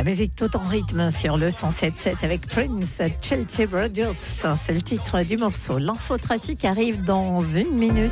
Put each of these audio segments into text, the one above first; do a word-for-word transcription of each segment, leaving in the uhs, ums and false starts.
musique tout en rythme sur le cent sept sept avec Prince, Chelsea Brothers. C'est le titre du morceau. L'infotrafic arrive dans une minute.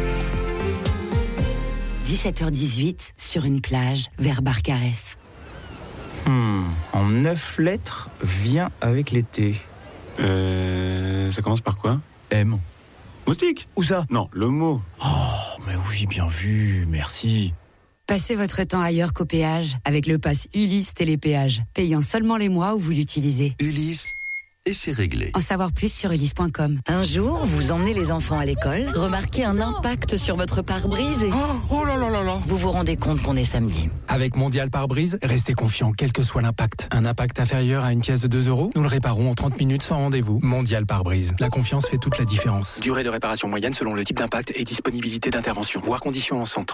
dix-sept heures dix-huit, sur une plage, vers Barcarès. Hmm, en neuf lettres, vient avec l'été. Euh... Ça commence par quoi? M. Moustique? Où ça? Non, le mot. Oh, mais oui, bien vu, merci. Passez votre temps ailleurs qu'au péage avec le pass Ulysse Télépéage, payant seulement les mois où vous l'utilisez. Ulysse, et c'est réglé. En savoir plus sur ulysse point com. Un jour, vous emmenez les enfants à l'école, remarquez un impact sur votre pare-brise et... Oh, oh là là là là. Vous vous rendez compte qu'on est samedi. Avec Mondial Pare-Brise, restez confiant quel que soit l'impact. Un impact inférieur à une pièce de deux euros, nous le réparons en trente minutes sans rendez-vous. Mondial Pare-Brise. La confiance fait toute la différence. Durée de réparation moyenne selon le type d'impact et disponibilité d'intervention. Voir conditions en centre.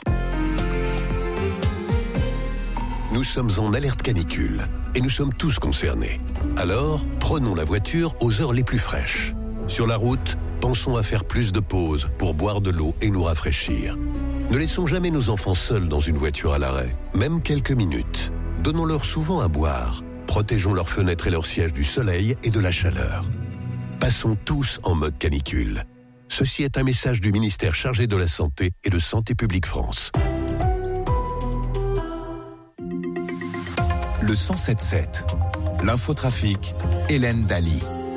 Nous sommes en alerte canicule et nous sommes tous concernés. Alors, prenons la voiture aux heures les plus fraîches. Sur la route, pensons à faire plus de pauses pour boire de l'eau et nous rafraîchir. Ne laissons jamais nos enfants seuls dans une voiture à l'arrêt, même quelques minutes. Donnons-leur souvent à boire. Protégeons leurs fenêtres et leurs sièges du soleil et de la chaleur. Passons tous en mode canicule. Ceci est un message du ministère chargé de la Santé et de Santé publique France. Le cent sept sept. L'infotrafic, Hélène Daly.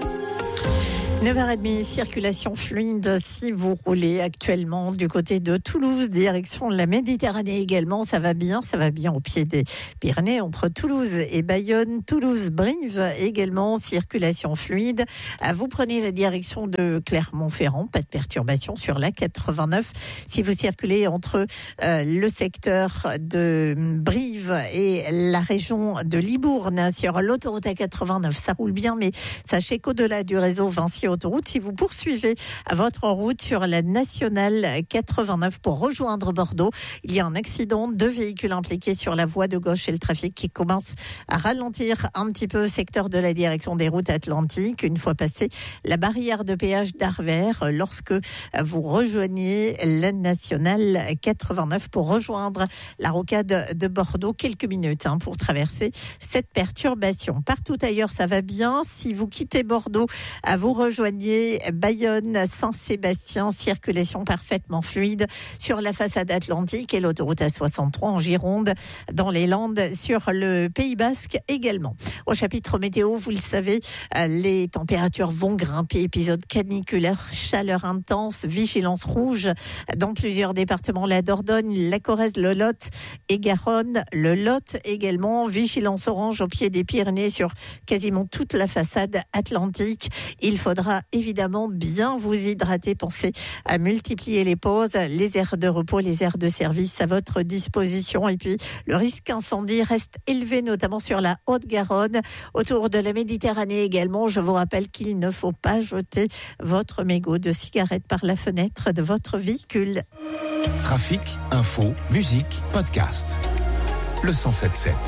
neuf heures trente, circulation fluide si vous roulez actuellement du côté de Toulouse, direction la Méditerranée également. Ça va bien, ça va bien au pied des Pyrénées, entre Toulouse et Bayonne. Toulouse-Brive également, circulation fluide. Vous prenez la direction de Clermont-Ferrand, pas de perturbation sur la quatre-vingt-neuf. Si vous circulez entre euh, le secteur de Brive et la région de Libourne sur l'autoroute A quatre-vingt-neuf, ça roule bien, mais sachez qu'au-delà du réseau Vinci Autoroute, si vous poursuivez votre route sur la nationale quatre-vingt-neuf pour rejoindre Bordeaux, il y a un accident, deux véhicules impliqués sur la voie de gauche et le trafic qui commence à ralentir un petit peu secteur de la direction des routes atlantiques une fois passé la barrière de péage d'Arvers lorsque vous rejoignez la nationale quatre-vingt-neuf pour rejoindre la rocade de Bordeaux. Quelques minutes hein, pour traverser cette perturbation. Partout ailleurs, ça va bien. Si vous quittez Bordeaux, à vous rejoindre Rejoignez Bayonne, Saint-Sébastien, circulation parfaitement fluide sur la façade atlantique et l'autoroute A soixante-trois en Gironde, dans les Landes, sur le Pays Basque également. Au chapitre météo, vous le savez, les températures vont grimper, épisode caniculaire, chaleur intense, vigilance rouge dans plusieurs départements, la Dordogne, la Corrèze, le Lot et Garonne, le Lot également, vigilance orange au pied des Pyrénées sur quasiment toute la façade atlantique. Il faudra évidemment bien vous hydrater. Pensez à multiplier les pauses, les aires de repos, les aires de service à votre disposition. Et puis, le risque incendie reste élevé, notamment sur la Haute-Garonne, autour de la Méditerranée également. Je vous rappelle qu'il ne faut pas jeter votre mégot de cigarette par la fenêtre de votre véhicule. Trafic, info, musique, podcast. Le cent sept sept.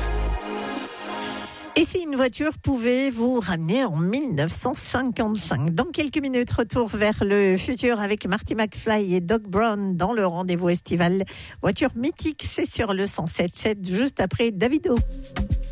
Et si une voiture pouvait vous ramener en dix-neuf cent cinquante-cinq? Dans quelques minutes, retour vers le futur avec Marty McFly et Doc Brown dans le rendez-vous estival. Voiture mythique, c'est sur le cent sept sept, juste après Davido.